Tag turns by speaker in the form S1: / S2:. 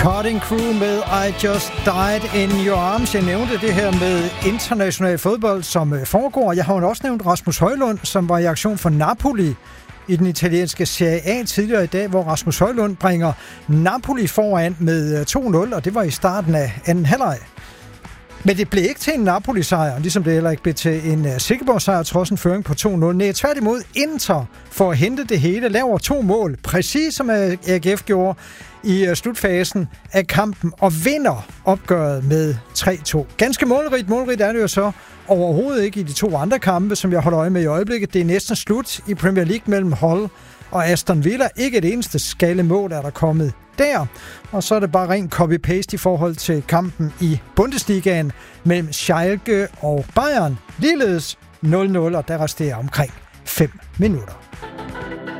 S1: Cutting Crew med I Just Died in Your Arms. Jeg nævnte det her med international fodbold, som foregår. Jeg har jo også nævnt Rasmus Højlund, som var i aktion for Napoli i den italienske Serie A tidligere i dag, hvor Rasmus Højlund bringer Napoli foran med 2-0, og det var i starten af anden halvleg. Men det blev ikke til en Napoli-sejr, ligesom det heller ikke blev til en Silkeborg-sejr, trods en føring på 2-0. Nej, tværtimod Inter for at hente det hele, laver 2 mål, præcis som AGF gjorde i slutfasen af kampen, og vinder opgøret med 3-2. Ganske målrigt er det jo så overhovedet ikke i de 2 andre kampe, som jeg holder øje med i øjeblikket. Det er næsten slut i Premier League mellem Hull og Aston Villa. Ikke et eneste skallemål er der kommet der. Og så er det bare ren copy-paste i forhold til kampen i Bundesligaen mellem Schalke og Bayern. Ligeledes 0-0, og der resterer omkring 5 minutter.